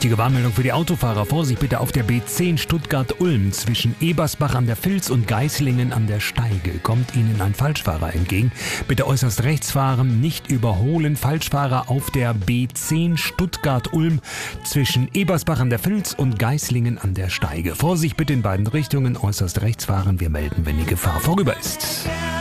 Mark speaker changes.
Speaker 1: Wichtige Warnmeldung für die Autofahrer. Vorsicht bitte auf der B10 Stuttgart-Ulm zwischen Ebersbach an der Vils und Geislingen an der Steige. Kommt Ihnen ein Falschfahrer entgegen. Bitte äußerst rechts fahren, nicht überholen. Falschfahrer auf der B10 Stuttgart-Ulm zwischen Ebersbach an der Vils und Geislingen an der Steige. Vorsicht bitte in beiden Richtungen, äußerst rechts fahren. Wir melden, wenn die Gefahr vorüber ist.